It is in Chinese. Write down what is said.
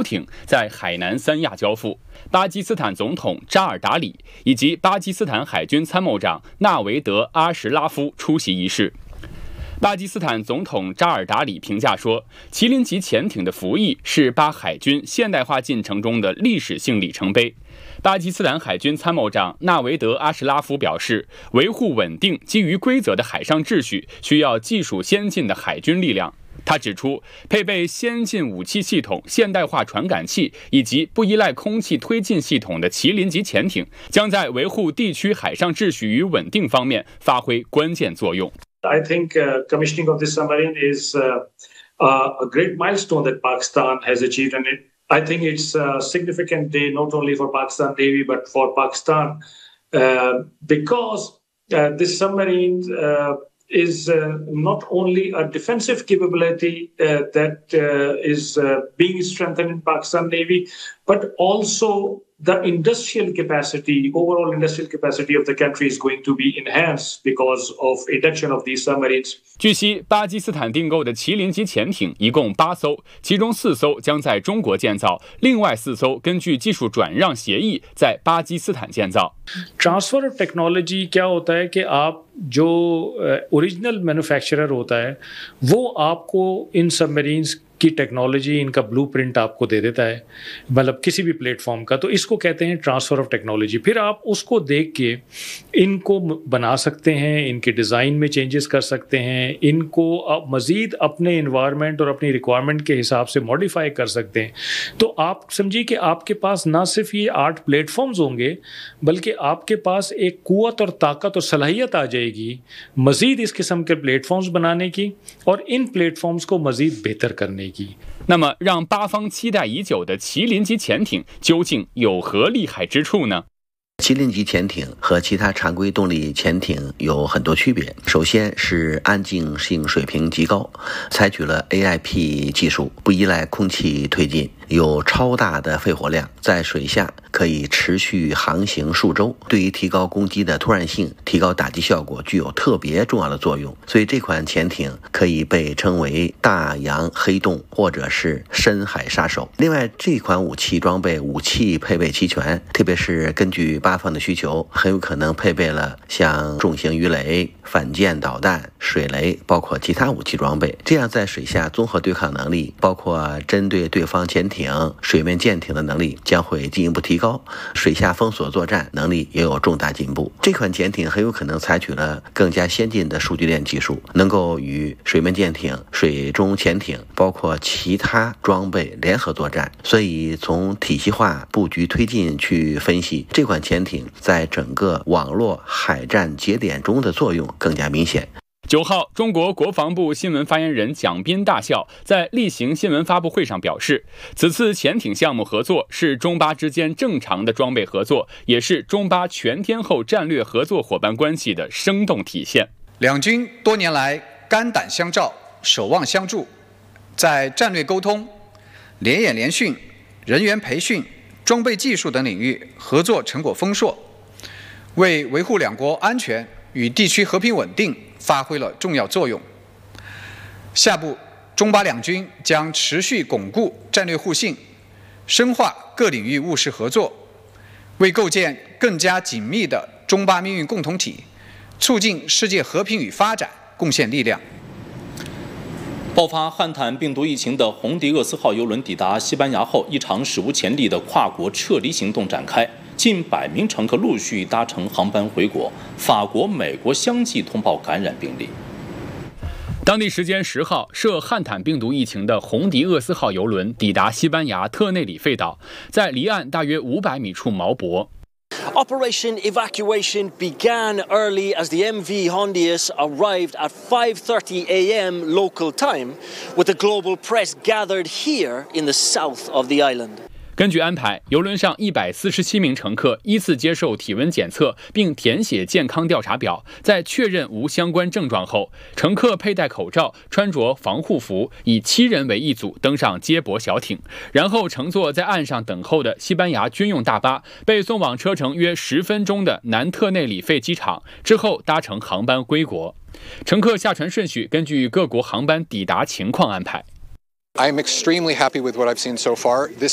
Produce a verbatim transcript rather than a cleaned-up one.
艇在海南三亚交付。巴基斯坦总统扎尔达里以及巴基斯坦海军参谋长纳维德阿什拉夫出席仪式。巴基斯坦总统扎尔达里评价说，麒麟级潜艇的服役是巴海军现代化进程中的历史性里程碑。巴基斯坦海军参谋长纳维德阿什拉夫表示，维护稳定、基于规则的海上秩序需要技术先进的海军力量。他指出，配备先进武器系统、现代化传感器以及不依赖空气推进系统的麒麟级潜艇，将在维护地区海上秩序与稳定方面发挥关键作用。 I think uh, commissioning of this submarine is uh, uh, a great milestone that Pakistan has achieved, and it, I think it's a significant day not only for Pakistan Navy but for Pakistan uh, because uh, this submarine uh, is uh, not only a defensive capability uh, that uh, is uh, being strengthened in Pakistan Navy, but also the industrial capacity, overall industrial capacity of the country is going to be enhanced because of induction of these submarines. 据悉，巴基斯坦订购的麒麟级潜艇一共八艘，其中四艘将在中国建造，另外四艘根据技术转让协议在巴基斯坦建造。 transfer of technology क्या होता है कि आप जो original manufacturer होता है वो आपको इन सबमरीन्स की टेक्नोलॉजी, इनका ब्लूप्रिंट आपको दे देता है, मतलब किसी भी प्लेटफॉर्म का, तो इसको कहते हैं ट्रांसफ़र ऑफ टेक्नोलॉजी। फिर आप उसको देख के इनको बना सकते हैं, इनके डिज़ाइन में चेंजेस कर सकते हैं, इनको आप मज़ीद अपने इन्वायरमेंट और अपनी रिक्वायरमेंट के हिसाब से मॉडिफाई कर सकते हैं। तो आप समझिए कि आपके पास ना सिर्फ ये आठ प्लेटफॉर्म्स होंगे बल्कि आपके पास एक कुव्वत और ताकत और सलाहियत आ जाएगी मज़ीद इस किस्म के प्लेटफॉर्म्स बनाने की और इन प्लेटफॉर्म्स को मज़ीद बेहतर करने की。 那么，让巴方期待已久的麒麟级潜艇究竟有何厉害之处呢？ 麒麟级潜艇和其他常规动力潜艇有很多区别。首先是安静性水平极高，采取了 A I P 技术，不依赖空气推进，有超大的肺活量，在水下可以持续航行数周，对于提高攻击的突然性、提高打击效果具有特别重要的作用。所以这款潜艇可以被称为大洋黑洞或者是深海杀手。另外，这款武器装备武器配备齐全，特别是根据巴方的需求，很有可能配备了像重型鱼雷、反舰导弹、水雷，包括其他武器装备。这样在水下综合对抗能力，包括针对对方潜艇、水面舰艇的能力将会进一步提高，水下封锁作战能力也有重大进步。这款潜艇很有可能采取了更加先进的数据链技术，能够与水面舰艇、水中潜艇包括其他装备联合作战。所以从体系化布局推进去分析，这款潜艇在整个网络海战节点中的作用更加明显。 九号，中国国防部新闻发言人蒋斌大校在例行新闻发布会上表示，此次潜艇项目合作是中巴之间正常的装备合作，也是中巴全天候战略合作伙伴关系的生动体现。 两军多年来肝胆相照、守望相助，在战略沟通、联演联训、人员培训、装备技术等领域合作成果丰硕，为维护两国安全与地区和平稳定发挥了重要作用。下步，中巴两军将持续巩固战略互信，深化各领域务实合作，为构建更加紧密的中巴命运共同体，促进世界和平与发展贡献力量。 爆发汉坦病毒疫情的红迪厄斯号邮轮抵达西班牙后，一场史无前例的跨国撤离行动展开。近百名乘客陆续搭乘航班回国，法国、美国相继通报感染病例。 当地时间十号，涉汉坦病毒疫情的红迪厄斯号邮轮抵达西班牙特内里费岛，在离岸大约五百米处锚泊。 Operation evacuation began early as the M V Hondius arrived at five thirty a m local time, with the global press gathered here in the south of the island. 根据安排，邮轮上一百四十七名乘客依次接受体温检测，并填写健康调查表。在确认无相关症状后，乘客佩戴口罩，穿着防护服，以七人为一组登上接驳小艇，然后乘坐在岸上等候的西班牙军用大巴，被送往车程约十分钟的南特内里费机场，之后搭乘航班归国。乘客下船顺序根据各国航班抵达情况安排。 I am extremely happy with what I've seen so far. This